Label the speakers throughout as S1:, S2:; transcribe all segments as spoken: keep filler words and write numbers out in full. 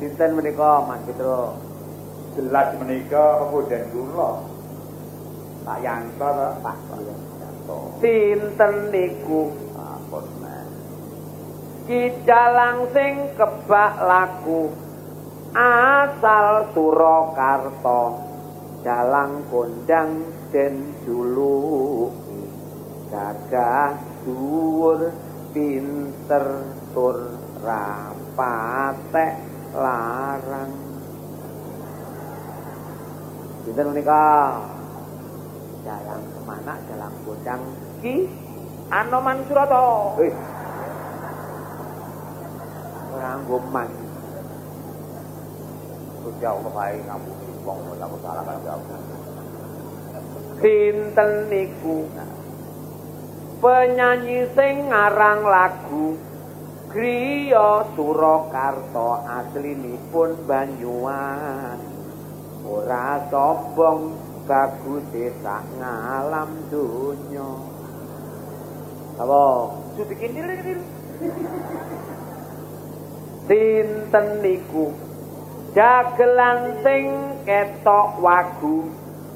S1: Sinten menika Mas Putra?
S2: Jelas menika kemudian kula.
S1: Pak Yanto to, Pak
S2: Yanto.
S1: Sinten niku?
S2: Ampun, Mas.
S1: Ki dalang sing kebak laku asal Surakarta dalang kondang den juluki gagah dhuwur pinter tur rapatek larang. Sinten menika? Dalang kemana dalang kondang Ki Anoman Surata. Eh. Ora nggoman.
S2: Gusti Allah bae ngampuni wong aku salah kan jawab.
S1: Sinten niku? Penyanyi sing ngarang lagu Griya Surakarta aslinipun Banyuwan. Ora sombong baguse sak ngalam donya. Apa? Suti kindir-kindir. Sinten niku? Dagelan sing ketok wagu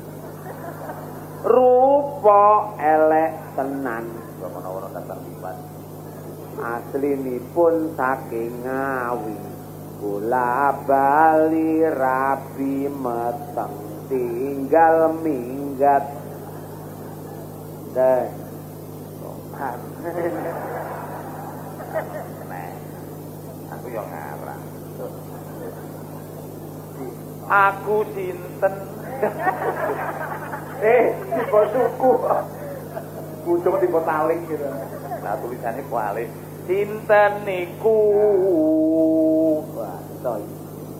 S1: rupa elek tenan
S2: menawa datang lipat
S1: aslinipun saking Ngawi bola bali rabi meteng tinggal minggat deh sopan
S2: aku yo ngarang
S1: aku sinten
S2: eh tipe suku ujung tipe taling gitu nah tulisannya kuali
S1: sinten niku wah